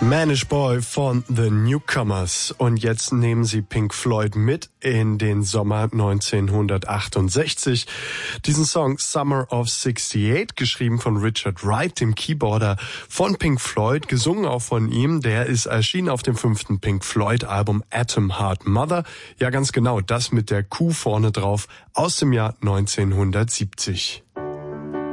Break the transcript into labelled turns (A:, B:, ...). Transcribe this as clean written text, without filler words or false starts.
A: Manish Boy von The Newcomers. Und jetzt nehmen sie Pink Floyd mit in den Sommer 1968. Diesen Song Summer of 68, geschrieben von Richard Wright, dem Keyboarder von Pink Floyd, gesungen auch von ihm. Der ist erschienen auf dem 5. Pink Floyd Album Atom Heart Mother. Ja, ganz genau, das mit der Q vorne drauf aus dem Jahr 1970.